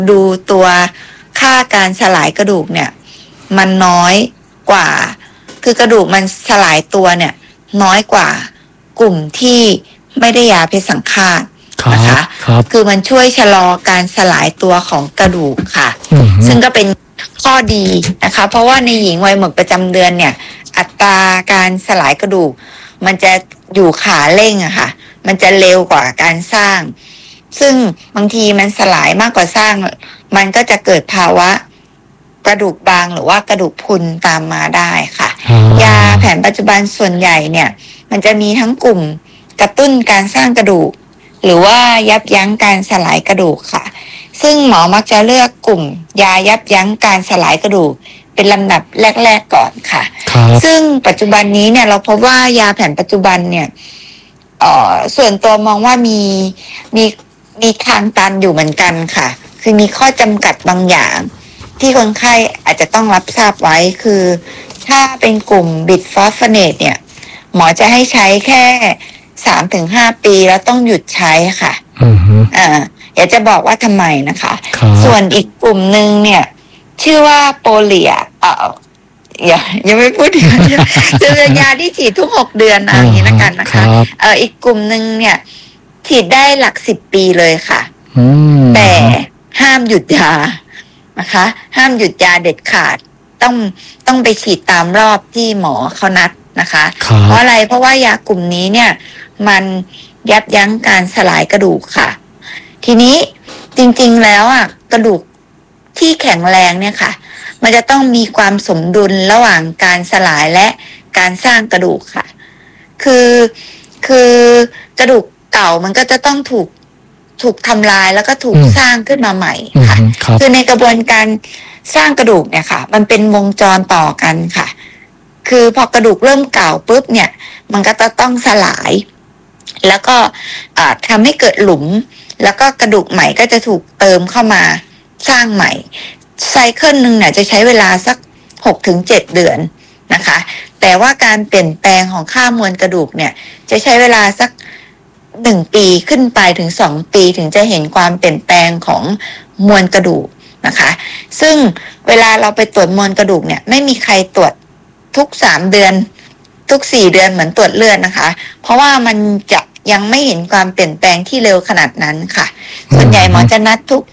ดูตัวค่าการสลายกระดูกเนี่ยมันน้อยกว่าคือกระดูกมันสลายตัวเนี่ยน้อยกว่ากลุ่มที่ไม่ได้ยาเพศสังฆาตนะคะคือมันช่วยชะลอการสลายตัวของกระดูกค่ะซึ่งก็เป็นข้อดีนะคะเพราะว่าในหญิงวัยหมดประจำเดือนเนี่ยอัตราการสลายกระดูกมันจะอยู่ขาเร่งอะค่ะมันจะเร็วกว่าการสร้างซึ่งบางทีมันสลายมากกว่าสร้างมันก็จะเกิดภาวะกระดูกบางหรือว่ากระดูกพรุนตามมาได้ค่ะยาแผนปัจจุบันส่วนใหญ่เนี่ยมันจะมีทั้งกลุ่มกระตุ้นการสร้างกระดูกหรือว่ายับยั้งการสลายกระดูกค่ะซึ่งหมอมักจะเลือกกลุ่มยายับยั้งการสลายกระดูกเป็นลำดับแรกๆก่อนค่ะซึ่งปัจจุบันนี้เนี่ยเราพบว่ายาแผนปัจจุบันเนี่ยส่วนตัวมองว่ามีทางตันอยู่เหมือนกันค่ะคือมีข้อจำกัดบางอย่างที่คนไข้อาจจะต้องรับทราบไว้คือถ้าเป็นกลุ่มบิดฟอสฟอเนตเนี่ยหมอจะให้ใช้แค่ 3-5 ปีแล้วต้องหยุดใช้ค่ะอยากจะบอกว่าทำไมนะคะส่วนอีกกลุ่มหนึ่งเนี่ยชื่อว่าโปเลียยังไม่พูดถึงจะเป็นยาที่ฉีดทุก6 เดือนอย่างนี้นะคะอีกกลุ่มหนึ่งเนี่ยฉีดได้หลัก10 ปีเลยค่ะแต่ห้ามหยุดยานะคะห้ามหยุดยาเด็ดขาดต้องไปฉีดตามรอบที่หมอเขานัดนะคะเพราะอะไรเพราะว่ายากลุ่มนี้เนี่ยมันยับยั้งการสลายกระดูกค่ะทีนี้จริงๆแล้วกระดูกที่แข็งแรงเนี่ยค่ะมันจะต้องมีความสมดุลระหว่างการสลายและการสร้างกระดูกค่ะคือกระดูกเก่ามันก็จะต้องถูกทำลายแล้วก็ถูกสร้างขึ้นมาใหม่ค่ะคือในกระบวนการสร้างกระดูกเนี่ยค่ะมันเป็นวงจรต่อกันค่ะคือพอกระดูกเริ่มเก่าปุ๊บเนี่ยมันก็จะต้องสลายแล้วก็ทำให้เกิดหลุมแล้วก็กระดูกใหม่ก็จะถูกเติมเข้ามาสร้างใหม่ไซเคิลนึงเนี่ยจะใช้เวลาสัก 6-7 เดือนนะคะแต่ว่าการเปลี่ยนแปลงของค่ามวลกระดูกเนี่ยจะใช้เวลาสัก1 ปีขึ้นไปถึง2 ปีถึงจะเห็นความเปลี่ยนแปลงของมวลกระดูกนะคะซึ่งเวลาเราไปตรวจมวลกระดูกเนี่ยไม่มีใครตรวจทุก3 เดือนทุก4 เดือนเหมือนตรวจเลือดนะคะเพราะว่ามันจะยังไม่เห็นความเปลี่ยนแปลงที่เร็วขนาดนั้นค่ะส่วนใหญ่หมอจะนัดทุก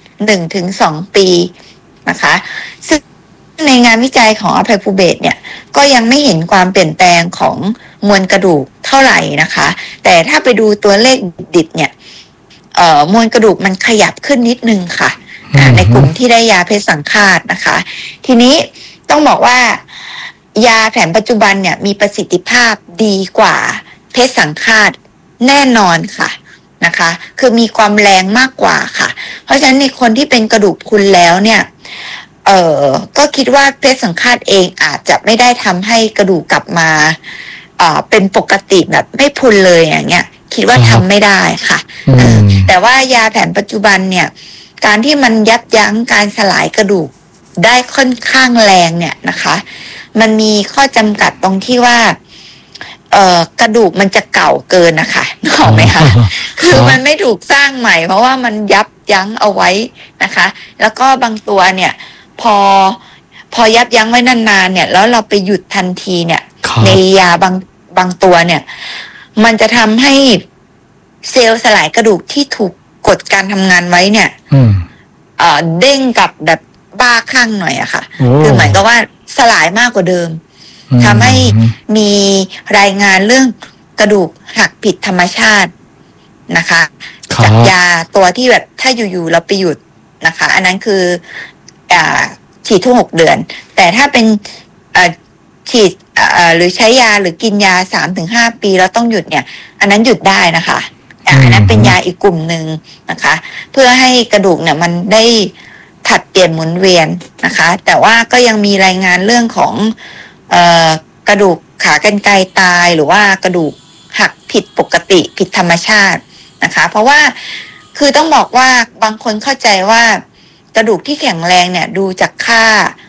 1-2 ปีนะคะซึ่งในงานวิจัยของอภัยภูเบศเนี่ยก็ยังไม่เห็นความเปลี่ยนแปลงของมวลกระดูกเท่าไหร่นะคะแต่ถ้าไปดูตัวเลขดิบเนี่ยมวลกระดูกมันขยับขึ้นนิดนึงค่ะในกลุ่มที่ได้ยาเพศสังฆาตนะคะทีนี้ต้องบอกว่ายาแผนปัจจุบันเนี่ยมีประสิทธิภาพดีกว่าเพศสังฆาตแน่นอนค่ะนะคะคือมีความแรงมากกว่าค่ะเพราะฉะนั้นในคนที่เป็นกระดูกพรุนแล้วเนี่ยก็คิดว่าเพศสังฆาตเองอาจจะไม่ได้ทำให้กระดูกกลับมาเป็นปกติแบบไม่พรุนเลยอย่างเงี้ยคิดว่าทำไม่ได้ค่ะแต่ว่ายาแผนปัจจุบันเนี่ยการที่มันยับยั้งการสลายกระดูกได้ค่อนข้างแรงเนี่ยนะคะมันมีข้อจำกัดตรงที่ว่ากระดูกมันจะเก่าเกินนะคะนึกออกไหมคะคือมันไม่ถูกสร้างใหม่เพราะว่ามันยับยั้งเอาไว้นะคะแล้วก็บางตัวเนี่ยพอยับยั้งไว้นานๆเนี่ยแล้วเราไปหยุดทันทีเนี่ยในยาบางตัวเนี่ยมันจะทำให้เซลล์สลายกระดูกที่ถูกกดการทำงานไว้เนี่ยเด้งกลับแบบบ้าคลั่งหน่อยอะค่ะคือเหมือนกับว่าสลายมากกว่าเดิมทำให้มีรายงานเรื่องกระดูกหักผิดธรรมชาตินะคะจากยาตัวที่แบบถ้าอยู่ๆเราไปหยุดนะคะอันนั้นคือฉีดทุก6 เดือนแต่ถ้าเป็นฉีดหรือใช้ยาหรือกินยา 3-5 ปีแล้วต้องหยุดเนี่ยอันนั้นหยุดได้นะคะอันนั้นเป็นยาอีกกลุ่มหนึ่งนะคะเพื่อให้กระดูกเนี่ยมันได้ผลัดเปลี่ยนหมุนเวียนนะคะแต่ว่าก็ยังมีรายงานเรื่องของกระดูกขากรรไกรตายหรือว่ากระดูกหักผิดปกติผิดธรรมชาตินะคะเพราะว่าคือต้องบอกว่าบางคนเข้าใจว่ากระดูกที่แข็งแรงเนี่ยดูจากค่า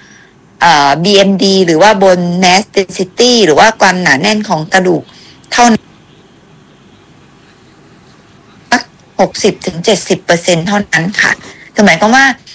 BMD หรือว่าบน mass density หรือว่าความหนาแน่นของกระดูกเท่านั้น 60-70% เท่านั้นค่ะคือหมายความว่า